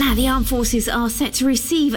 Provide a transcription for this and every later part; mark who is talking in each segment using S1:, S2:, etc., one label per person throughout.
S1: The armed forces are set to receive a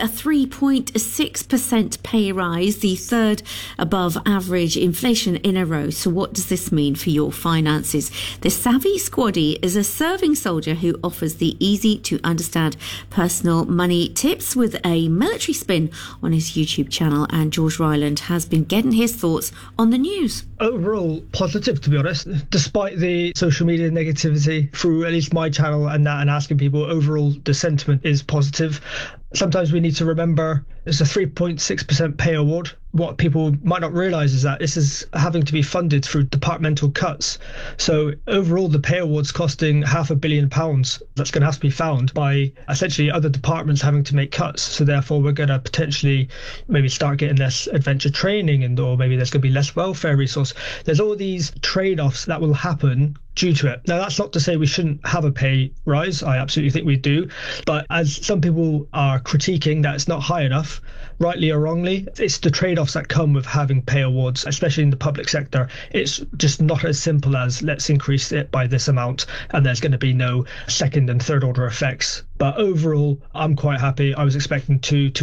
S1: 3.6% pay rise, the third above average inflation in a row. So what does this mean for your finances? The Savvy Squaddy is a serving soldier who offers the easy to understand personal money tips with a military spin on his YouTube channel. And George Ryland has been getting his thoughts on the news.
S2: Overall positive, to be honest, despite the social media negativity through at least my channel and asking people, overall the sentiment is positive. Sometimes we need to remember it's a 3.6% pay award. What people might not realise is that this is having to be funded through departmental cuts. So overall, the pay award's costing £500 million. That's going to have to be found by essentially other departments having to make cuts. So therefore, we're going to potentially maybe start getting less adventure training, or maybe there's going to be less welfare resource. There's all these trade-offs that will happen due to it. Now, that's not to say we shouldn't have a pay rise. I absolutely think we do. But as some people are critiquing that it's not high enough, rightly or wrongly, it's the trade-offs that come with having pay awards, especially in the public sector. It's just not as simple as let's increase it by this amount and there's going to be no second and third order effects. But overall, I'm quite happy. I was expecting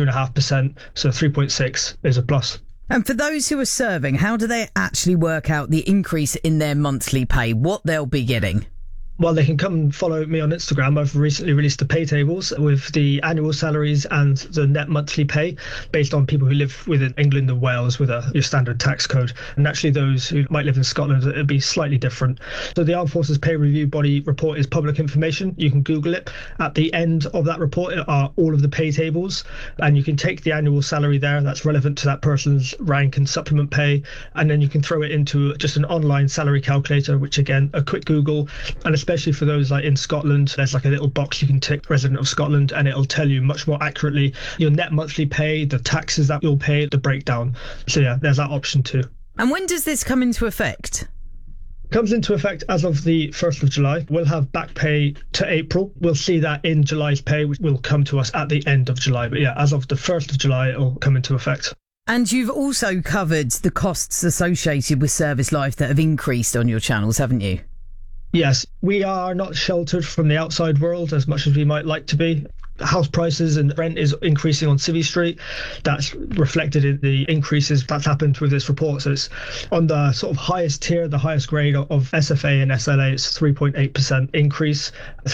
S2: 2.5%, so 3.6 is a plus.
S3: And for those who are serving, how do they actually work out the increase in their monthly pay, what they'll be getting?
S2: Well, they can come and follow me on Instagram. I've recently released the pay tables with the annual salaries and the net monthly pay based on people who live within England and Wales with your standard tax code. And actually those who might live in Scotland, it'll be slightly different. So the Armed Forces Pay Review Body report is public information. You can Google it. At the end of that report are all of the pay tables, and you can take the annual salary there that's relevant to that person's rank and supplement pay, and then you can throw it into just an online salary calculator, which again, a quick Google, and especially for those like in Scotland, there's like a little box you can tick resident of Scotland, and it'll tell you much more accurately your net monthly pay, the taxes that you'll pay, the breakdown. So yeah, there's that option too.
S3: And when does this come into effect?
S2: Comes into effect as of the 1st of July. We'll have back pay to April. We'll see that in July's pay, which will come to us at the end of July. But yeah, as of the 1st of July, it'll come into effect.
S3: And you've also covered the costs associated with service life that have increased on your channels, haven't you?
S2: Yes, we are not sheltered from the outside world as much as we might like to be. House prices and rent is increasing on Civvy Street. That's reflected in the increases that's happened with this report. So it's on the sort of highest tier, the highest grade of SFA and SLA, it's 3.8% increase.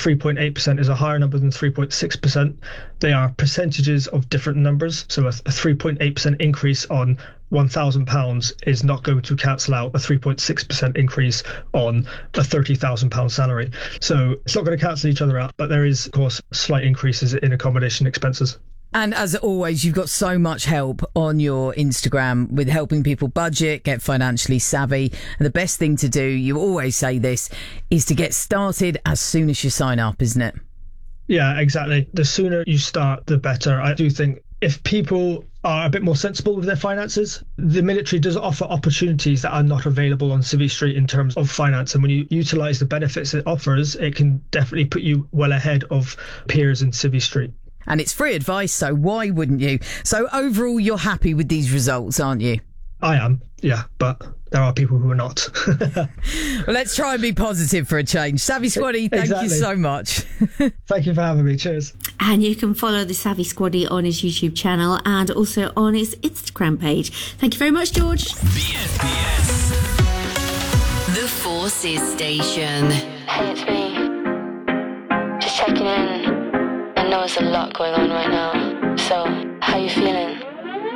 S2: 3.8% is a higher number than 3.6%. They are percentages of different numbers. So a 3.8% increase on £1,000 is not going to cancel out a 3.6% increase on a £30,000 salary. So it's not going to cancel each other out, but there is, of course, slight increases in accommodation expenses.
S3: And as always, you've got so much help on your Instagram with helping people budget, get financially savvy. And the best thing to do, you always say this, is to get started as soon as you sign up, isn't it?
S2: Yeah, exactly. The sooner you start, the better. I do think if people are a bit more sensible with their finances, the military does offer opportunities that are not available on Civvy Street in terms of finance. And when you utilise the benefits it offers, it can definitely put you well ahead of peers in Civvy Street.
S3: And it's free advice, so why wouldn't you? So overall, you're happy with these results, aren't you?
S2: I am, yeah, but there are people who are not.
S3: Well, let's try and be positive for a change. Savvy Squaddy, thank you so much.
S2: Thank you for having me. Cheers.
S1: And you can follow the Savvy Squaddy on his YouTube channel and also on his Instagram page. Thank you very much, George.
S4: BFBS. The Forces Station.
S5: Hey, it's me. Just checking in. I know there's a lot going on right now, so